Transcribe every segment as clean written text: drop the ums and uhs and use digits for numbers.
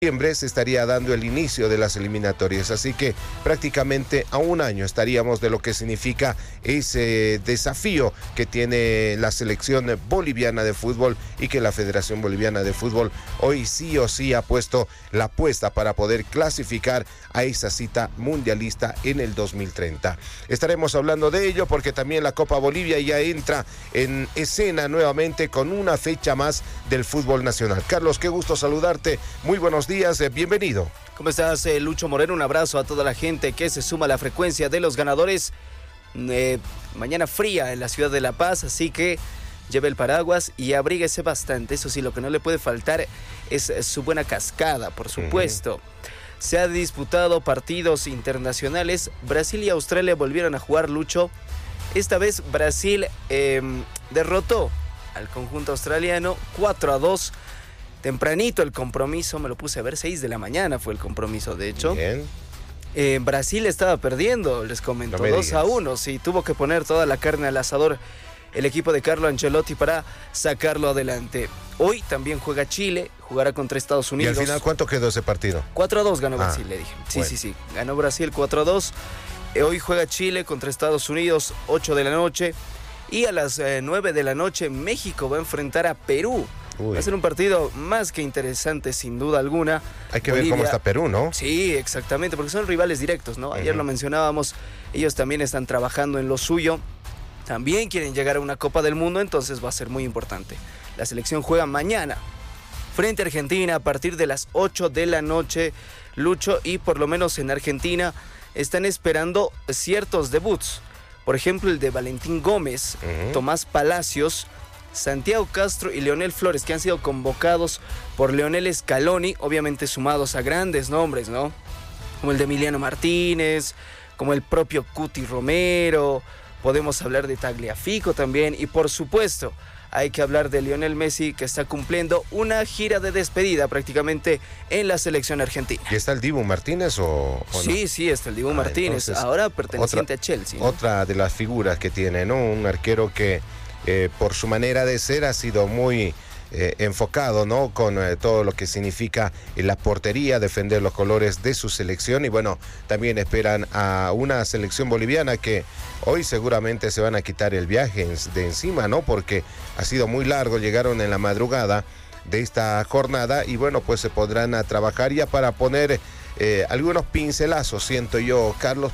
diciembre se estaría dando el inicio de las eliminatorias, así que prácticamente a un año estaríamos de lo que significa ese desafío que tiene la selección boliviana de fútbol y que la Federación Boliviana de Fútbol hoy sí o sí ha puesto la apuesta para poder clasificar a esa cita mundialista en el 2030. Estaremos hablando de ello porque también la Copa Bolivia ya entra en escena nuevamente con una fecha más del fútbol nacional. Carlos, qué gusto saludarte, muy buenos días, bienvenido. ¿Cómo estás, Lucho Moreno? Un abrazo a toda la gente que se suma a la frecuencia de los ganadores. Mañana fría en la ciudad de La Paz, así que lleve el paraguas y abríguese bastante. Eso sí, lo que no le puede faltar es su buena cascada, por supuesto. Se han disputado partidos internacionales. Brasil y Australia volvieron a jugar, Lucho. Esta vez Brasil derrotó al conjunto australiano 4-2. Tempranito el compromiso, me lo puse a ver, 6 de la mañana fue el compromiso, de hecho. Bien. Brasil estaba perdiendo, les comento, no 2-1. Sí, tuvo que poner toda la carne al asador el equipo de Carlo Ancelotti para sacarlo adelante. Hoy también juega Chile, jugará contra Estados Unidos. ¿Y al final cuánto quedó ese partido? 4-2 ganó Brasil, le dije. Sí, bueno. Sí, ganó Brasil 4-2. Hoy juega Chile contra Estados Unidos, 8 de la noche. Y a las 9 de la noche México va a enfrentar a Perú. Va a ser un partido más que interesante, sin duda alguna. Hay que ver cómo está Perú, ¿no? Sí, exactamente, porque son rivales directos, ¿no? Ayer lo mencionábamos, ellos también están trabajando en lo suyo. También quieren llegar a una Copa del Mundo, entonces va a ser muy importante. La selección juega mañana frente a Argentina a partir de las 8 de la noche, Lucho, y por lo menos en Argentina están esperando ciertos debuts. Por ejemplo, el de Valentín Gómez, Tomás Palacios, Santiago Castro y Leonel Flores, que han sido convocados por Lionel Scaloni, obviamente sumados a grandes nombres, ¿no? Como el de Emiliano Martínez, como el propio Cuti Romero, podemos hablar de Tagliafico también, y por supuesto hay que hablar de Lionel Messi, que está cumpliendo una gira de despedida prácticamente en la selección argentina. ¿Y está el Dibu Martínez o sí, no? Sí, está el Dibu Martínez, ahora perteneciente a Chelsea, ¿no? Otra de las figuras que tiene, ¿no? Un arquero que por su manera de ser ha sido muy enfocado, ¿no? Con todo lo que significa la portería, defender los colores de su selección, y bueno, también esperan a una selección boliviana que hoy seguramente se van a quitar el viaje de encima, ¿no? Porque ha sido muy largo, llegaron en la madrugada de esta jornada y bueno, pues se podrán a trabajar ya para poner algunos pincelazos, siento yo, Carlos,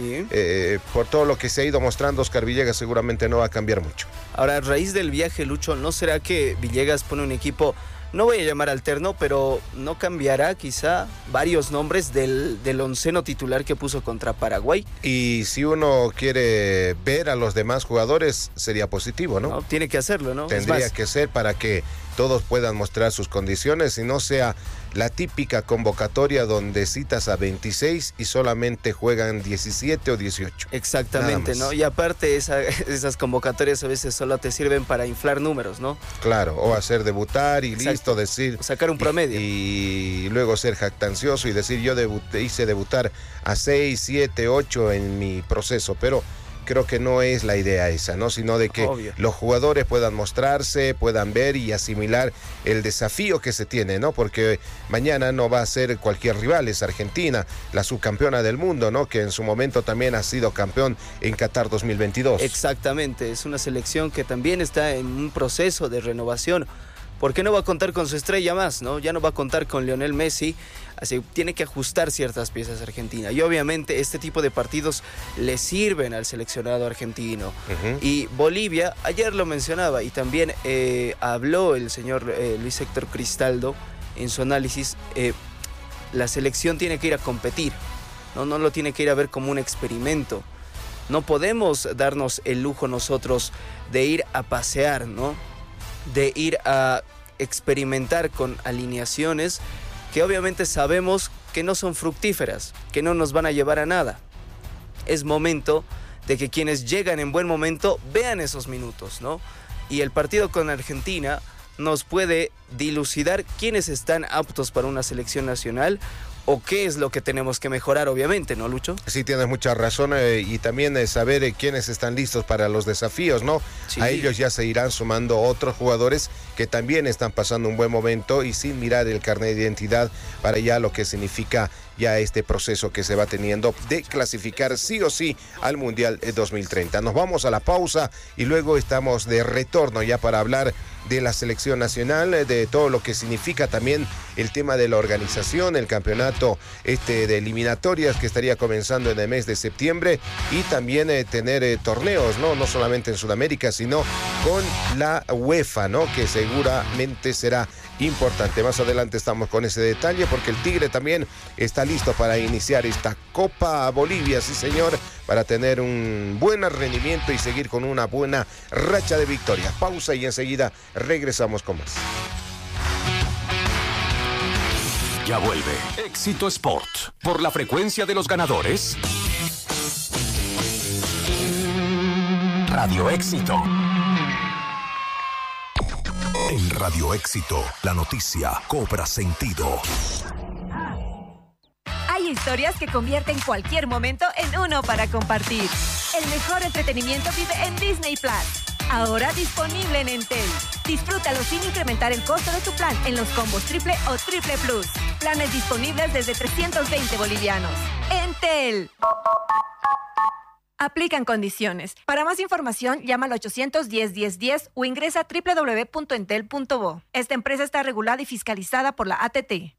porque por todo lo que se ha ido mostrando, Oscar Villegas seguramente no va a cambiar mucho. Ahora, a raíz del viaje, Lucho, ¿no será que Villegas pone un equipo, no voy a llamar alterno, pero no cambiará quizá varios nombres del onceno titular que puso contra Paraguay? Y si uno quiere ver a los demás jugadores, sería positivo, ¿no? No, tiene que hacerlo, ¿no? Tendría que ser para que todos puedan mostrar sus condiciones y no sea la típica convocatoria donde citas a 26 y solamente juegan 17 o 18. Exactamente, ¿no? Y aparte esas convocatorias a veces solo te sirven para inflar números, ¿no? Claro, o hacer debutar y listo, decir... Sacar un promedio. Y luego ser jactancioso y decir yo hice debutar a 6, 7, 8 en mi proceso, pero... Creo que no es la idea esa, ¿no? Sino de que los jugadores puedan mostrarse, puedan ver y asimilar el desafío que se tiene, ¿no? Porque mañana no va a ser cualquier rival, es Argentina, la subcampeona del mundo, ¿no? Que en su momento también ha sido campeón en Qatar 2022. Exactamente, es una selección que también está en un proceso de renovación. ¿Por qué no va a contar con su estrella más, no? Ya no va a contar con Lionel Messi, así tiene que ajustar ciertas piezas Argentina. Y obviamente este tipo de partidos le sirven al seleccionado argentino. Y Bolivia, ayer lo mencionaba, y también habló el señor Luis Héctor Cristaldo en su análisis, la selección tiene que ir a competir, no lo tiene que ir a ver como un experimento. No podemos darnos el lujo nosotros de ir a pasear, ¿no? De ir a experimentar con alineaciones que obviamente sabemos que no son fructíferas, que no nos van a llevar a nada. Es momento de que quienes llegan en buen momento vean esos minutos, ¿no? Y el partido con Argentina nos puede dilucidar quiénes están aptos para una selección nacional o qué es lo que tenemos que mejorar, obviamente, ¿no, Lucho? Sí, tienes mucha razón, y también saber quiénes están listos para los desafíos, ¿no? Sí. A ellos ya se irán sumando otros jugadores que también están pasando un buen momento y sin mirar el carnet de identidad para ya lo que significa ya este proceso que se va teniendo de clasificar sí o sí al Mundial 2030. Nos vamos a la pausa y luego estamos de retorno ya para hablar de la selección nacional, de todo lo que significa también el tema de la organización, el campeonato de eliminatorias que estaría comenzando en el mes de septiembre y también tener torneos, no solamente en Sudamérica, sino con la UEFA, ¿no? Que seguramente será importante. Más adelante estamos con ese detalle porque el Tigre también está listo para iniciar esta Copa Bolivia, sí señor, para tener un buen rendimiento y seguir con una buena racha de victorias. Pausa y enseguida regresamos con más. Ya vuelve Éxito Sport por la frecuencia de los ganadores. Radio Éxito. En Radio Éxito, la noticia cobra sentido. Hay historias que convierten cualquier momento en uno para compartir. El mejor entretenimiento vive en Disney Plus. Ahora disponible en Entel. Disfrútalo sin incrementar el costo de tu plan en los combos triple o triple plus. Planes disponibles desde 320 bolivianos. Entel. Aplican condiciones. Para más información, llama al 810-1010 o ingresa a www.entel.bo. Esta empresa está regulada y fiscalizada por la ATT.